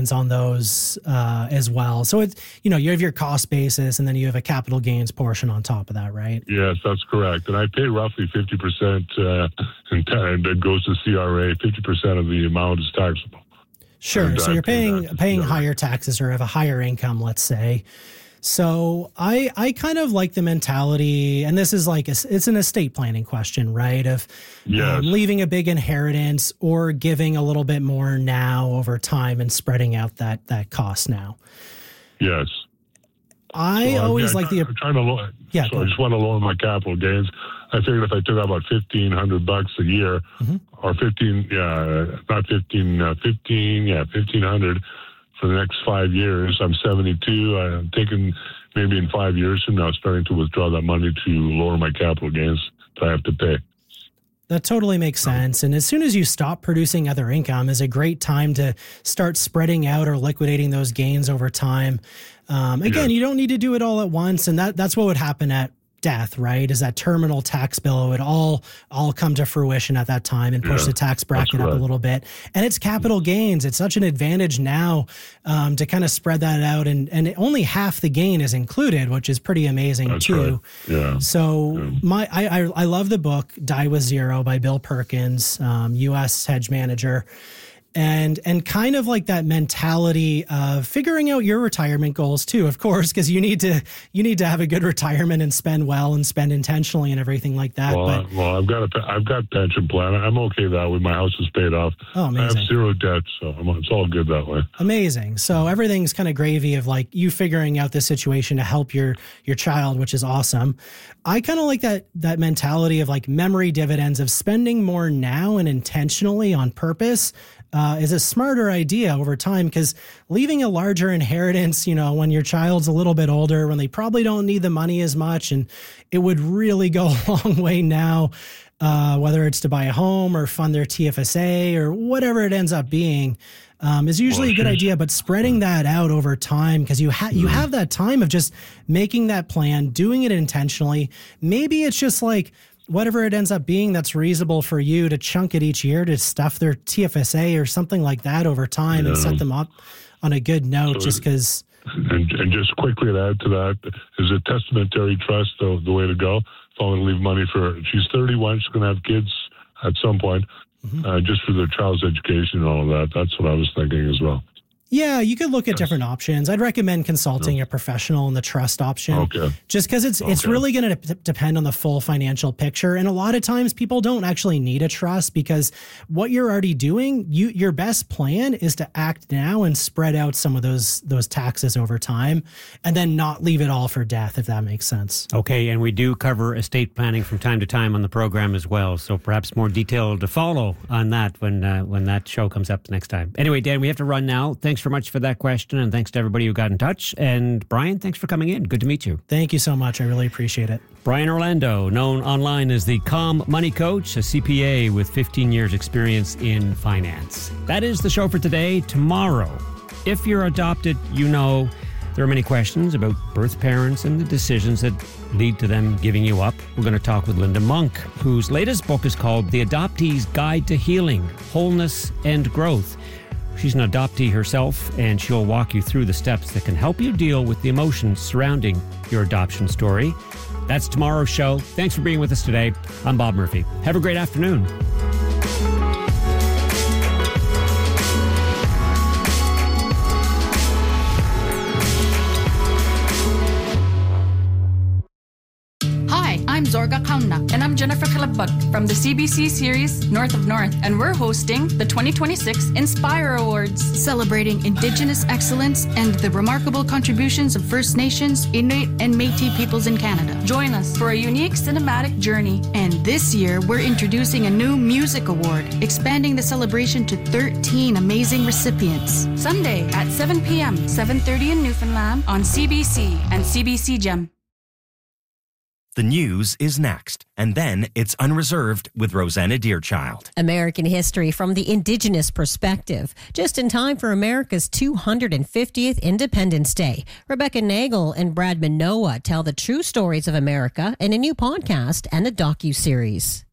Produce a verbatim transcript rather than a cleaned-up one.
on those uh, as well. So it's, you know, you have your cost basis and then you have a capital gains portion on top of that, right? Yes, that's correct. And I pay roughly fifty percent uh, and it goes to C R A. fifty percent of the amount is taxable. Sure. And so you're paying paying C R A. higher taxes or have a higher income, let's say. So I I kind of like the mentality, and this is like, a, it's an estate planning question, right? Of Yes. um, leaving a big inheritance or giving a little bit more now over time and spreading out that that cost now. Yes. I So, always yeah, like the I'm trying to lower. Yeah, So go I just want to lower my capital gains. I figured if I took out about fifteen hundred bucks a year, Mhm. or fifteen, yeah, not fifteen, uh, fifteen, yeah, fifteen hundred for the next five years. I'm seventy-two. I'm thinking maybe in five years from now, starting to withdraw that money to lower my capital gains that I have to pay. That totally makes sense. And as soon as you stop producing other income is a great time to start spreading out or liquidating those gains over time. Um, again, Yes. you don't need to do it all at once. And that that's what would happen at death, right? Is that terminal tax bill would all all come to fruition at that time and push Yeah, the tax bracket that's up a right. little bit. And it's capital gains. It's such an advantage now um, to kind of spread that out. And, and only half the gain is included, which is pretty amazing That's too. right. Yeah. So Yeah. my I, I I love the book Die with Zero by Bill Perkins, um, U S hedge manager. And and kind of like that mentality of figuring out your retirement goals too, of course, because you need to you need to have a good retirement and spend well and spend intentionally and everything like that. Well, but I, well, I've got a pe- I've got pension plan. I'm okay that way. My house is paid off. Oh, I amazing. have zero debt, so I'm, it's all good that way. Amazing. So everything's kind of gravy of like you figuring out this situation to help your your child, which is awesome. I kind of like that that mentality of like memory dividends of spending more now and intentionally on purpose. Uh, is a smarter idea over time because leaving a larger inheritance, you know, when your child's a little bit older, when they probably don't need the money as much, and it would really go a long way now, uh, whether it's to buy a home or fund their T F S A or whatever it ends up being, um, is usually Well, a good she's- idea. But spreading that out over time because you have you have that time of just making that plan, doing it intentionally. Maybe it's just like whatever it ends up being that's reasonable for you to chunk it each year to stuff their T F S A or something like that over time and Yeah. set them up on a good note So- just because. And, and just quickly to add to that, is a testamentary trust the, the way to go? If I want to leave money for, she's thirty-one, she's going to have kids at some point, Mhm. uh, just for their child's education and all of that. That's what I was thinking as well. Yeah, you could look at different options. I'd recommend consulting a professional in the trust option. Okay. Just because it's it's Okay. really going to de- depend on the full financial picture, and a lot of times people don't actually need a trust because what you're already doing, you your best plan is to act now and spread out some of those those taxes over time, and then not leave it all for death, if that makes sense. Okay, and we do cover estate planning from time to time on the program as well, so perhaps more detail to follow on that when uh, when that show comes up next time. Anyway, Dan, we have to run now. Thanks very much for that question, and thanks to everybody who got in touch. And Brian, thanks for coming in. Good to meet you. Thank you so much. I really appreciate it. Brian Orlando, known online as the Calm Money Coach, a C P A with fifteen years experience in finance. That is the show for today. Tomorrow, if you're adopted, you know there are many questions about birth parents and the decisions that lead to them giving you up. We're going to talk with Linda Monk, whose latest book is called The Adoptee's Guide to Healing, Wholeness, and Growth. She's an adoptee herself, and she'll walk you through the steps that can help you deal with the emotions surrounding your adoption story. That's tomorrow's show. Thanks for being with us today. I'm Bob Murphy. Have a great afternoon. Hi, I'm Zorga Kauna. And I'm Jennifer Kalabug from the C B C series North of North, and we're hosting the twenty twenty-six Inspire Awards. Celebrating Indigenous excellence and the remarkable contributions of First Nations, Inuit, and Métis peoples in Canada. Join us for a unique cinematic journey. And this year, we're introducing a new music award, expanding the celebration to thirteen amazing recipients. Sunday at seven p.m., seven thirty in Newfoundland on C B C and C B C Gem. The news is next, and then it's Unreserved with Rosanna Deerchild. American history from the Indigenous perspective, just in time for America's two hundred fiftieth Independence Day. Rebecca Nagel and Brad Minoa tell the true stories of America in a new podcast and a docu-series.